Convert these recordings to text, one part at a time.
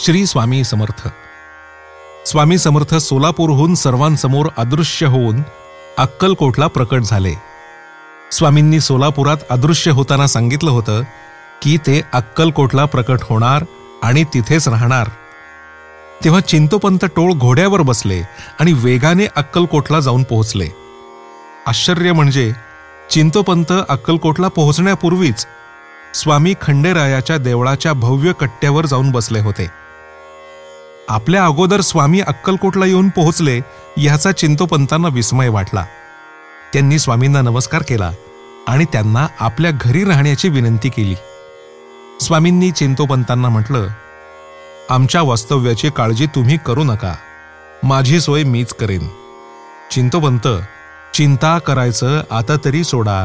श्री स्वामी समर्थ. स्वामी समर्थ सोलापूरहून सर्वांसमोर अदृश्य होऊन अक्कलकोटला प्रकट झाले. स्वामींनी सोलापुरात अदृश्य होताना सांगितलं होतं की ते अक्कलकोटला प्रकट होणार आणि तिथेच राहणार. तेव्हा चिंतोपंत टोळ घोड्यावर बसले आणि वेगाने अक्कलकोटला जाऊन पोहोचले. आश्चर्य म्हणजे चिंतोपंत अक्कलकोटला पोहोचण्यापूर्वीच स्वामी खंडेरायाच्या देवळाच्या भव्य कट्ट्यावर जाऊन बसले होते. आपल्या अगोदर स्वामी अक्कलकोटला येऊन पोहोचले याचा चिंतोपंतांना विस्मय वाटला. त्यांनी स्वामींना नमस्कार केला आणि त्यांना आपल्या घरी राहण्याची विनंती केली. स्वामींनी चिंतोपंतांना म्हटलं, आमच्या वास्तव्याची काळजी तुम्ही करू नका, माझी सोय मीच करेन. चिंतोपंत, चिंता करायचं आता तरी सोडा.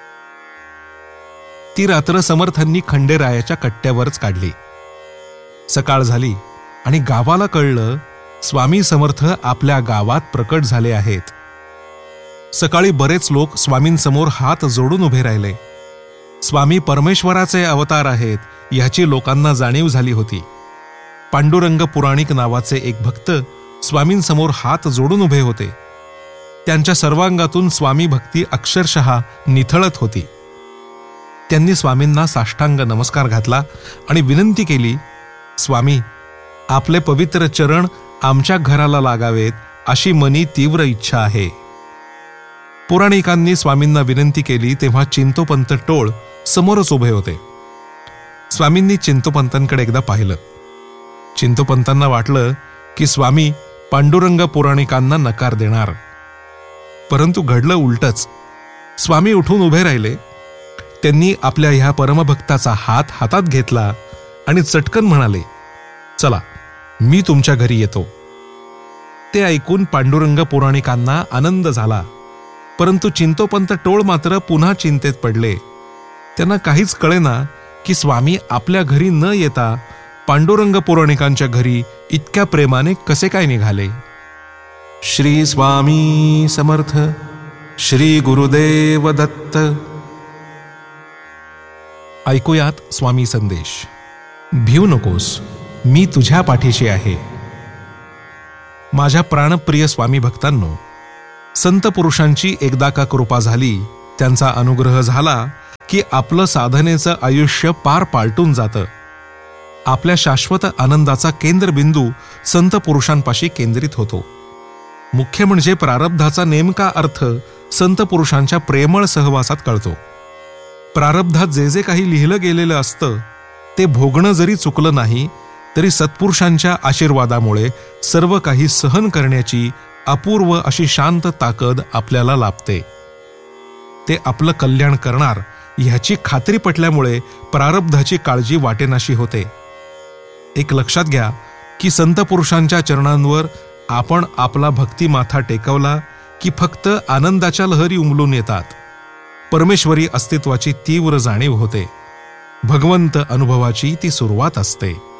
ती रात्र समर्थांनी खंडेरायाच्या कट्ट्यावरच काढली. सकाळ झाली आणि गावाला कळलं स्वामी समर्थ आपल्या गावात प्रकट झाले आहेत. सकाळी बरेच लोक स्वामींसमोर हात जोडून उभे राहिले. स्वामी परमेश्वराचे अवतार आहेत ह्याची लोकांना जाणीव झाली होती. पांडुरंग पुराणिक नावाचे एक भक्त स्वामींसमोर हात जोडून उभे होते. त्यांच्या सर्वांगातून स्वामी भक्ती अक्षरशः निथळत होती. त्यांनी स्वामींना साष्टांग नमस्कार घातला आणि विनंती केली, स्वामी, आपले पवित्र चरण आमच्या घराला लागावेत अशी मनी तीव्र इच्छा आहे. पुराणिकांनी स्वामींना विनंती केली तेव्हा चिंतोपंत टोळ समोरच उभे होते. स्वामींनी चिंतोपंतांकडे एकदा पाहिलं. चिंतोपंतांना वाटलं की स्वामी पांडुरंग पुराणिकांना नकार देणार, परंतु घडलं उलटच. स्वामी उठून उभे राहिले. त्यांनी आपल्या ह्या परमभक्ताचा हात हातात घेतला आणि चटकन म्हणाले, चला, मी तुमच्या घरी येतो. ते ऐकून पांडुरंग पुराणिकांना आनंद झाला, परंतु चिंतोपंत टोळ मात्र पुन्हा चिंतेत पडले. त्यांना काहीच कळेना की स्वामी आपल्या घरी न येता पांडुरंग पुराणिकांच्या घरी इतक्या प्रेमाने कसे काय निघाले. श्री स्वामी समर्थ. श्री गुरुदेव दत्त. ऐकूयात स्वामी संदेश. भिऊ नकोस, मी तुझ्या पाठीशी आहे. माझ्या प्राणप्रिय स्वामी भक्तांनो, संत पुरुषांची एकदा का कृपा झाली, त्यांचा अनुग्रह झाला की आपलं साधनेचं आयुष्य पार पालटून जातं. आपल्या शाश्वत आनंदाचा केंद्रबिंदू संत पुरुषांपाशी केंद्रित होतो. मुख्य म्हणजे प्रारब्धाचा नेमका अर्थ संत पुरुषांच्या प्रेमळ सहवासात कळतो. प्रारब्धात जे जे काही लिहिलं गेलेलं असतं ते भोगणं जरी चुकलं नाही तरी सत्पुरुषांच्या आशीर्वादामुळे सर्व काही सहन करण्याची अपूर्व अशी शांत ताकद आपल्याला लाभते. ते आपलं कल्याण करणार ह्याची खात्री पटल्यामुळे प्रारब्धाची काळजी वाटेनाशी होते. एक लक्षात घ्या की संत पुरुषांच्या चरणांवर आपण आपला भक्ती माथा टेकवला की फक्त आनंदाच्या लहरी उमलून येतात. परमेश्वरी अस्तित्वाची तीव्र जाणीव होते. भगवंत अनुभवाची ती सुरुवात असते.